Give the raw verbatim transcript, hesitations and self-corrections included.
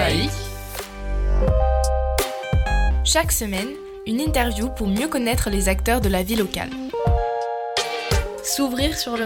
laïque. Chaque semaine, une interview pour mieux connaître les acteurs de la vie locale. S'ouvrir sur le